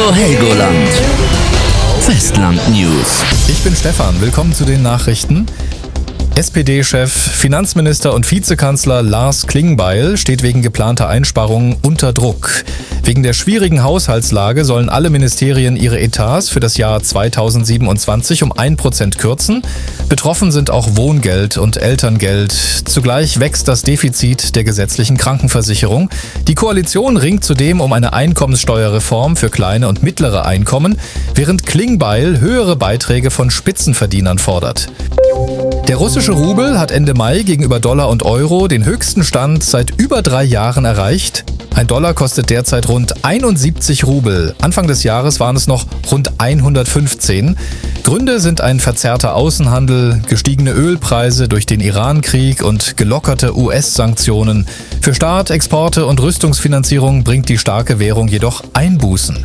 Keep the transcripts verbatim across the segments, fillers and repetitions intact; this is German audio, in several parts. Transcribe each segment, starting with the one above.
Radio Helgoland. Festland News. Ich bin Stefan, willkommen zu den Nachrichten. S P D-Chef, Finanzminister und Vizekanzler Lars Klingbeil steht wegen geplanter Einsparungen unter Druck. Wegen der schwierigen Haushaltslage sollen alle Ministerien ihre Etats für das Jahr zweitausendsiebenundzwanzig um ein Prozent kürzen. Betroffen sind auch Wohngeld und Elterngeld. Zugleich wächst das Defizit der gesetzlichen Krankenversicherung. Die Koalition ringt zudem um eine Einkommenssteuerreform für kleine und mittlere Einkommen, während Klingbeil höhere Beiträge von Spitzenverdienern fordert. Der russische Rubel hat Ende Mai gegenüber Dollar und Euro den höchsten Stand seit über drei Jahren erreicht. Ein Dollar kostet derzeit rund einundsiebzig Rubel. Anfang des Jahres waren es noch rund hundertfünfzehn. Gründe sind ein verzerrter Außenhandel, gestiegene Ölpreise durch den Iran-Krieg und gelockerte U S-Sanktionen. Für Staat, Exporte und Rüstungsfinanzierung bringt die starke Währung jedoch Einbußen.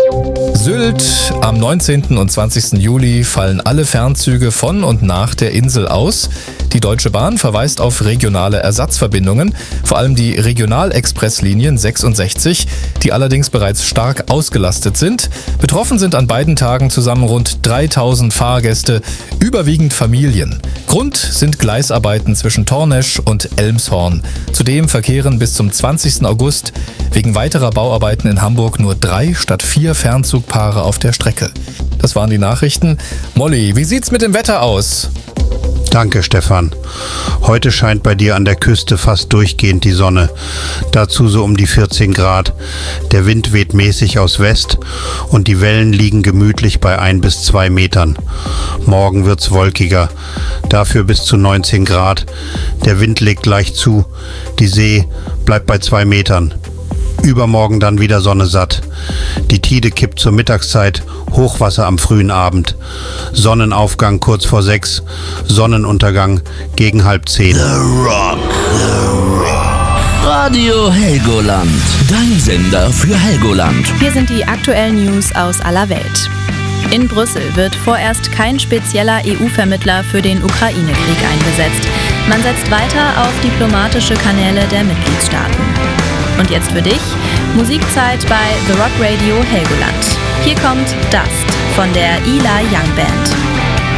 Sylt. Am neunzehnten und zwanzigsten Juli fallen alle Fernzüge von und nach der Insel aus. Die Deutsche Bahn verweist auf regionale Ersatzverbindungen, vor allem die Regionalexpresslinien sechsundsechzig, die allerdings bereits stark ausgelastet sind. Betroffen sind an beiden Tagen zusammen rund dreitausend Fahrgäste, überwiegend Familien. Grund sind Gleisarbeiten zwischen Tornesch und Elmshorn. Zudem verkehren bis zum zwanzigsten August wegen weiterer Bauarbeiten in Hamburg nur drei statt vier Fernzugpaare auf der Strecke. Das waren die Nachrichten. Molly, wie sieht's mit dem Wetter aus? Danke, Stefan. Heute scheint bei dir an der Küste fast durchgehend die Sonne. Dazu so um die vierzehn Grad. Der Wind weht mäßig aus West und die Wellen liegen gemütlich bei ein bis zwei Metern. Morgen wird's wolkiger. Dafür bis zu neunzehn Grad. Der Wind legt leicht zu. Die See bleibt bei zwei Metern. Übermorgen dann wieder Sonne satt. Die Tide kippt zur Mittagszeit, Hochwasser am frühen Abend. Sonnenaufgang kurz vor sechs, Sonnenuntergang gegen halb zehn. The Rock. The Rock. Radio Helgoland. Dein Sender für Helgoland. Hier sind die aktuellen News aus aller Welt. In Brüssel wird vorerst kein spezieller E U-Vermittler für den Ukraine-Krieg eingesetzt. Man setzt weiter auf diplomatische Kanäle der Mitgliedstaaten. Und jetzt für dich, Musikzeit bei The Rock Radio Helgoland. Hier kommt Dust von der Eli Young Band.